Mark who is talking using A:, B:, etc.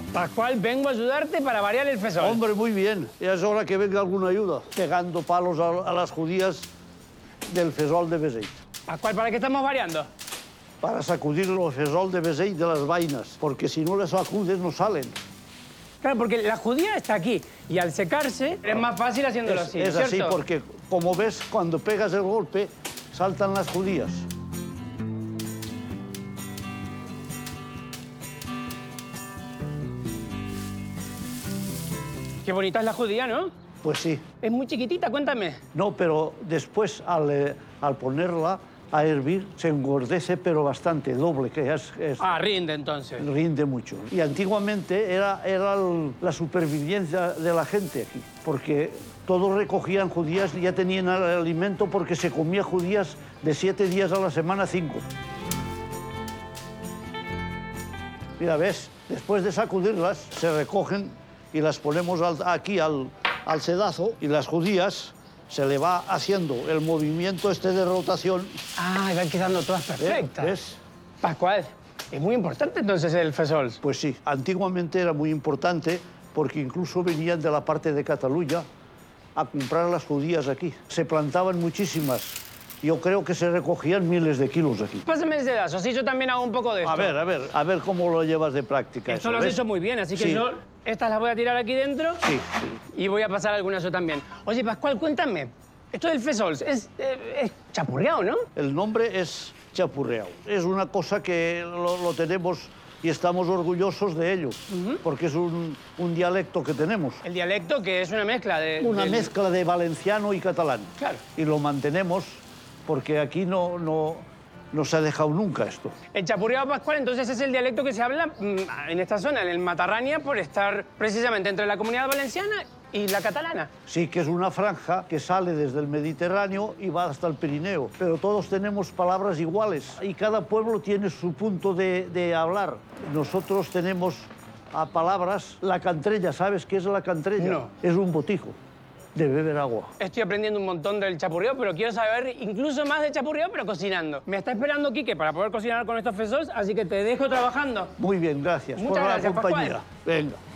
A: Pascual, vengo a ayudarte para variar el fesol.
B: Hombre, muy bien. Ya es hora que venga alguna ayuda. Pegando palos a las judías del fesol de Beseit.
A: Pascual, ¿para qué estamos variando?
B: Para sacudir el fesol de Beseit de las vainas, porque si no les sacudes no salen.
A: Claro, porque la judía está aquí y al secarse es más fácil haciéndolo así,
B: Es
A: ¿cierto?
B: así porque, como ves, cuando pegas el golpe, saltan las judías.
A: Qué bonita es la judía, ¿no?
B: Pues sí.
A: Es muy chiquitita, cuéntame.
B: No, pero después, al ponerla a hervir, se engordece, pero bastante, doble, que
A: Rinde entonces.
B: rinde mucho. Y antiguamente era la supervivencia de la gente aquí, porque todos recogían judías y ya tenían el alimento porque se comía judías de 7 días a la semana, 5. Mira, ves, después de sacudirlas, se recogen y las ponemos aquí al sedazo y las judías se le va haciendo el movimiento este de rotación.
A: Ah, y van quedando todas perfectas.
B: ¿Ves?
A: Pascual, es muy importante entonces el fesol.
B: Pues sí, antiguamente era muy importante porque incluso venían de la parte de Cataluña a comprar las judías aquí. Se plantaban muchísimas. Yo creo que se recogían miles de kilos aquí.
A: Pásame el sedazo, así yo también hago un poco de esto.
B: A ver cómo lo llevas de práctica.
A: Esto lo has hecho muy bien, así que
B: Sí.
A: yo estas las voy a tirar aquí dentro
B: Sí.
A: y voy a pasar algunas yo también. Oye, Pascual, cuéntame, esto del fesol es chapurreado, ¿no?
B: El nombre es chapurreao. Es una cosa que lo tenemos y estamos orgullosos de ello, porque es un dialecto que tenemos.
A: El dialecto que es una mezcla de...
B: Una mezcla de valenciano y catalán.
A: Claro.
B: Y lo mantenemos porque aquí no se ha dejado nunca esto.
A: El chapurreado, Pascual, entonces es el dialecto que se habla en esta zona, en el Matarrania, por estar precisamente entre la comunidad valenciana y la catalana.
B: Sí que es una franja que sale desde el Mediterráneo y va hasta el Pirineo, pero todos tenemos palabras iguales y cada pueblo tiene su punto de hablar. Nosotros tenemos a palabras, la cantrella, ¿sabes qué es la cantrella?
A: No.
B: Es un botijo de beber agua.
A: Estoy aprendiendo un montón del chapurreo, pero quiero saber incluso más de chapurreo, pero cocinando. Me está esperando Quique para poder cocinar con estos fesols, así que te dejo trabajando.
B: Muy bien, gracias
A: Muchas
B: por
A: gracias,
B: la compañía.
A: Pascual.
B: Venga.